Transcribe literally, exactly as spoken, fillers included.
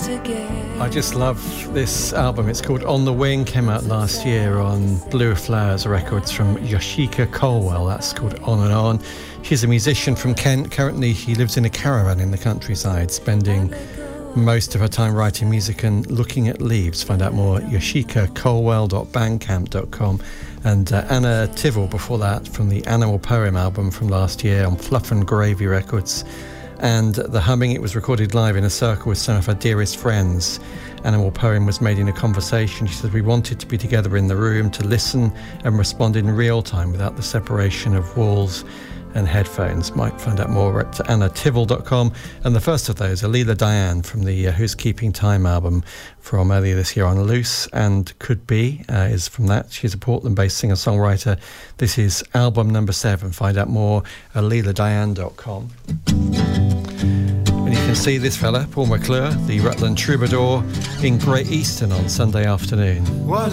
I just love this album. It's called On the Wing, came out last year on Blue Flowers Records from Yoshika Colwell. That's called On and On. She's a musician from Kent. Currently he lives in a caravan in the countryside, spending most of her time writing music and looking at leaves. Find out more at yoshika colwell dot bandcamp dot com. And uh, Anna Tivell before that from the Animal Poem album from last year on Fluff and Gravy Records. And The Humming, it was recorded live in a circle with some of her dearest friends. Animal Poem was made in a conversation. She said, we wanted to be together in the room to listen and respond in real time without the separation of walls and headphones. Might find out more at anna tivell dot com. And the first of those, Alila Diane from the uh, Who's Keeping Time album from earlier this year on Loose and Could Be, uh, is from that. She's a Portland-based singer-songwriter. This is album number seven. Find out more at alila diane dot com. And you can see this fella, Paul McClure, the Rutland Troubadour, in Great Eastern on Sunday afternoon. What?